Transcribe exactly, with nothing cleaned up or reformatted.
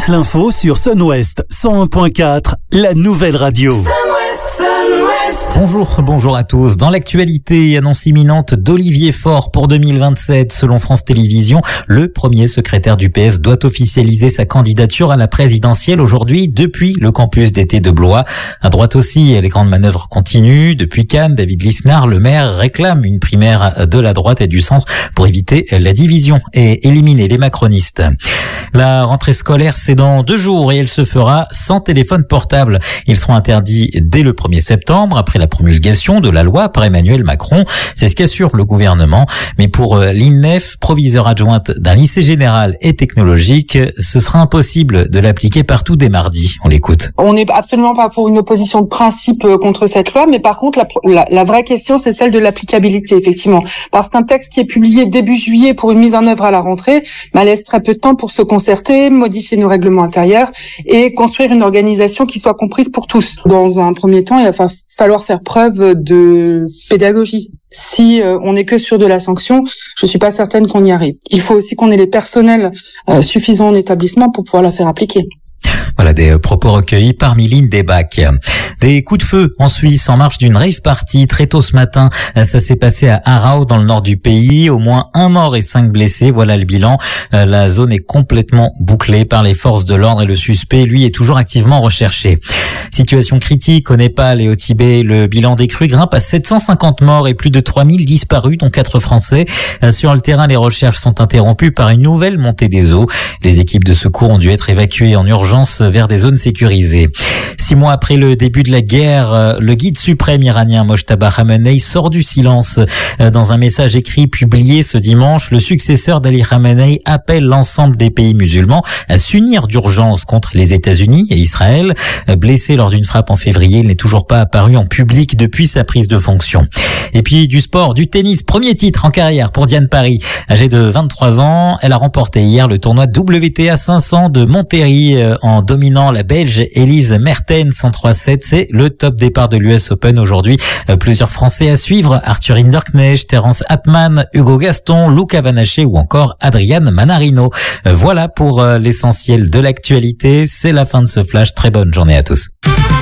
l'info sur Sun West cent un point quatre, la nouvelle radio. Sun West, Sun West. Bonjour, bonjour à tous. Dans l'actualité, annonce imminente d'Olivier Faure pour deux mille vingt-sept. Selon France Télévisions, le premier secrétaire du P S doit officialiser sa candidature à la présidentielle aujourd'hui depuis le campus d'été de Blois. À droite aussi, les grandes manœuvres continuent. Depuis Cannes, David Lisnard, le maire, réclame une primaire de la droite et du centre pour éviter la division et éliminer les macronistes. La rentrée scolaire, c'est dans deux jours et elle se fera sans téléphone portable. Ils seront interdits dès le premier septembre, après la promulgation de la loi par Emmanuel Macron. C'est ce qu'assure le gouvernement. Mais pour l'I N E F, proviseure adjointe d'un lycée général et technologique, ce sera impossible de l'appliquer partout dès mardi. On l'écoute. On n'est absolument pas pour une opposition de principe contre cette loi, mais par contre, la, la, la vraie question, c'est celle de l'applicabilité, effectivement. Parce qu'un texte qui est publié début juillet pour une mise en œuvre à la rentrée, bah, laisse très peu de temps pour se concerter, modifier nos règlements intérieurs et construire une organisation qui soit comprise pour tous. Dans un premier temps, il va falloir faire preuve de pédagogie. Si euh, on n'est que sur de la sanction, je suis pas certaine qu'on y arrive. Il faut aussi qu'on ait les personnels euh, suffisants en établissement pour pouvoir la faire appliquer. Voilà des propos recueillis par Mylène Debac. Des coups de feu en Suisse en marge d'une rave party très tôt ce matin. Ça s'est passé à Aarau dans le nord du pays. Au moins un mort et cinq blessés. Voilà le bilan. La zone est complètement bouclée par les forces de l'ordre et le suspect, lui, est toujours activement recherché. Situation critique au Népal et au Tibet. Le bilan des crues grimpe à sept cent cinquante morts et plus de trois mille disparus, dont quatre Français. Sur le terrain, les recherches sont interrompues par une nouvelle montée des eaux. Les équipes de secours ont dû être évacuées en urgence vers des zones sécurisées. Six mois après le début de la guerre, le guide suprême iranien Mojtaba Khamenei sort du silence. Dans un message écrit publié ce dimanche, le successeur d'Ali Khamenei appelle l'ensemble des pays musulmans à s'unir d'urgence contre les États-Unis et Israël. Blessé lors d'une frappe en février, il n'est toujours pas apparu en public depuis sa prise de fonction. Et puis du sport, du tennis, premier titre en carrière pour Diane Paris. Âgée de vingt-trois ans, elle a remporté hier le tournoi W T A cinq cents de Monterrey en dominant la Belge Elise Mertens en trois sept. C'est le top départ de l'U S Open aujourd'hui. Plusieurs Français à suivre, Arthur Hinderknecht, Terence Atman, Hugo Gaston, Luca Vanaché ou encore Adrian Manarino. Voilà pour l'essentiel de l'actualité. C'est la fin de ce flash. Très bonne journée à tous.